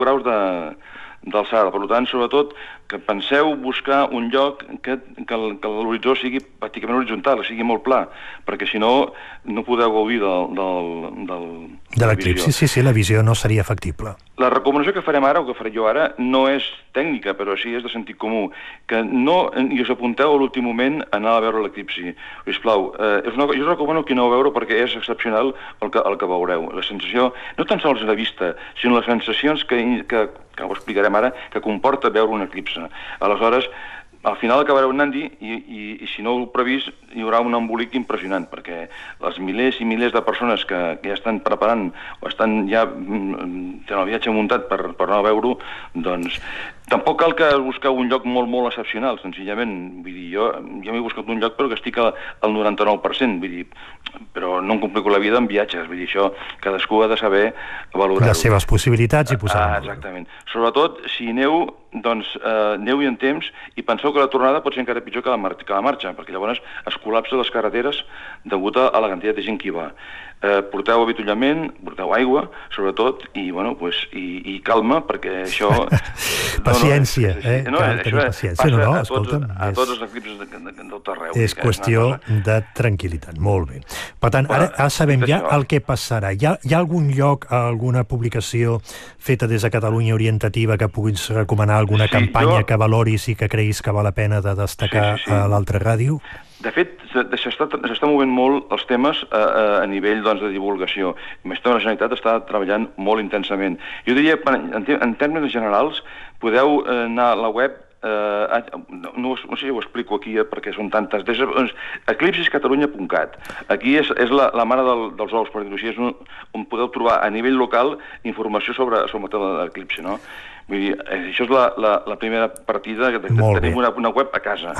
graus d'alçada. Per tant, sobretot, que penseu buscar un lloc que l'horitzó sigui pràcticament horitzontal, sigui molt pla, perquè si no, no podeu gaudir de l'eclipsi. Sí, la visió no seria factible. La recomanació que farem ara, o que faré jo ara, no és tècnica, però sí és de sentit comú, que no us apunteu a l'últim moment a anar a veure l'eclipsi. Sisplau, jo us recomano que aneu a veure perquè és excepcional el que veureu. La sensació, no tan sols la vista, sinó les sensacions que ho explicarem ara, que comporta veure un eclipse. Aleshores, al final acabareu anant-hi i si no heu previst hi haurà un embolic impressionant, perquè les milers i milers de persones que ja estan preparant o estan ja tenen el viatge muntat per anar a veure-ho, doncs tampoc cal que busqueu un lloc molt, molt excepcional, senzillament. Vull dir, jo m'he buscat un lloc però que estic al 99%, vull dir, però no em complico la vida en viatges, vull dir, això cadascú ha de saber valorar-ho. Les seves possibilitats i posar-ho. Exactament. Sobretot, si aneu, doncs aneu-hi en temps i penseu que la tornada pot ser encara pitjor que la marxa, perquè llavors es col·lapsa les carreteres degut a la quantitat de gent que hi va. Porteu avituallament, porteu aigua, sobretot, i calma, perquè això... Paciència, cal tenir paciència. A tots els eclipses de tot arreu. És qüestió de tranquil·litat, molt bé. Per tant, ara sabem ja el que passarà. Hi ha algun lloc, alguna publicació feta des de Catalunya orientativa que puguis recomanar, alguna campanya que valoris i que creguis que val la pena de destacar a l'altra ràdio? De fet, s'està movent molt els temes a nivell de divulgació. El Ministeri de la Generalitat està treballant molt intensament. Jo diria, en termes generals, podeu anar a la web, no sé si ho explico aquí perquè són tantes, eclipsiscatalunya.cat. Aquí és la mare dels ous, per dir-ho així, és on podeu trobar a nivell local informació sobre el tema de l'eclipsi, no? Vull dir, això és la primera partida, que tenim una web a casa.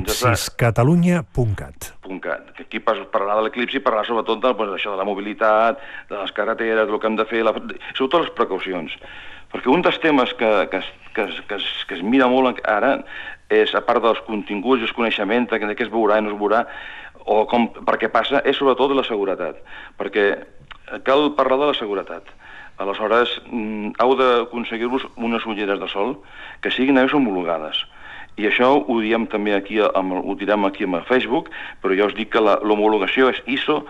eclipsiscatalunya.cat. Aquí parlarà de l'eclipsi, parlarà sobretot de la mobilitat, de les carreteres, del que hem de fer, sobretot les precaucions. Perquè un dels temes que es mira molt ara és, a part dels continguts i els coneixements de què es veurà i no es veurà, o per què passa, és sobretot la seguretat. Perquè cal parlar de la seguretat. Aleshores, heu d'aconseguir-vos unes ulleres de sol que siguin homologades. I això ho diem també aquí, ho direm aquí a Facebook, però ja us dic que l'homologació és ISO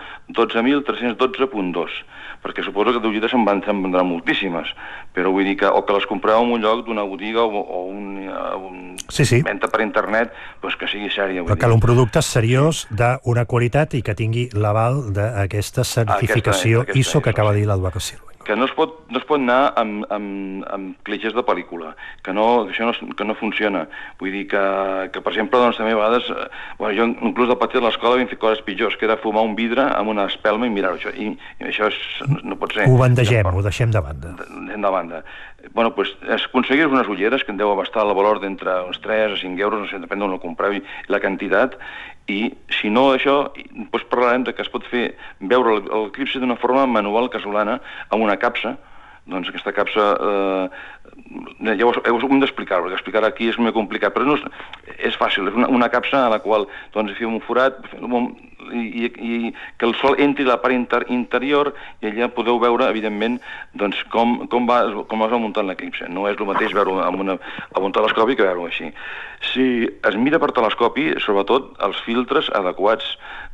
12312.2, perquè suposo que d'ulleres se'n vendran moltíssimes, però vull dir que o que les compreu en un lloc d'una botiga o un venda per internet, doncs que sigui sèria. Però cal un producte seriós, d'una qualitat i que tingui l'aval d'aquesta certificació ISO que acaba de dir l'Eduard Silva. Que no es pot anar amb clitxers de pel·lícula, que això no funciona. Vull dir que per exemple, també a vegades, jo inclús de petit a l'escola havia fet coses pitjors, que era fumar un vidre amb una espelma i mirar-ho. I això no pot ser. Ho bandegem, ho deixem de banda. De banda. Aconseguir unes ulleres que en deu abastar el valor d'entre uns 3 a 5 euros, no sé, depèn d'on ho compreu i la quantitat, i si no això, doncs parlarem que es pot fer veure l'eclipsi d'una forma manual casolana amb una capsa. Doncs aquesta capsa ja ho hem d'explicar, perquè explicar aquí és molt complicat, però no és fàcil, és una capsa a la qual fem un forat i que el sol entri a la part interior i allà podeu veure, evidentment, com es va muntant l'eclipse. No és el mateix veure-ho amb un telescopi que veure-ho així. Si es mira per telescopi, sobretot els filtres adequats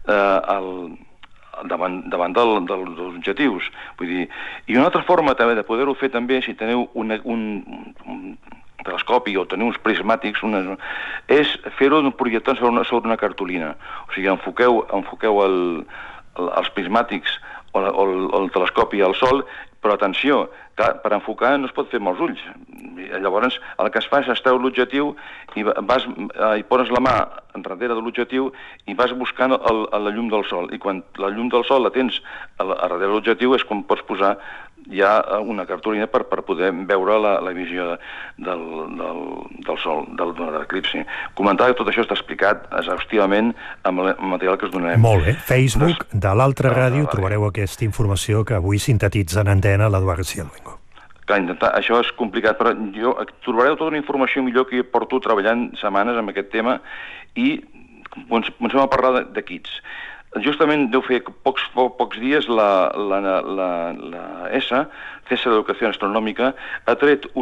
davant dels objectius. Vull dir, i una altra forma també de poder-ho fer també, si teniu un telescopi o teniu uns prismàtics, és fer-ho projectant sobre una cartolina. O sigui, enfoqueu els prismàtics o el telescopi al sol, però atenció, per enfocar no es pot fer amb els ulls. Llavors, el que es fa és esteu l'objectiu i poses la mà darrere de l'objectiu i vas buscant la llum del sol. I quan la llum del sol la tens a darrere de l'objectiu és quan pots posar ja una cartolina per poder veure la visió del sol, de l'eclipsi. Comentar que tot això està explicat exhaustivament amb el material que us donarem. Molt bé. Facebook de l'altra ràdio trobareu aquesta informació que avui sintetitza en antena l'Eduard García Luengo. Això és complicat, però trobareu tota una informació millor que jo porto treballant setmanes amb aquest tema i comencem a parlar de kits. Justament deu fer pocs dies la ESA, Cesa de Educació Astronòmica, ha tret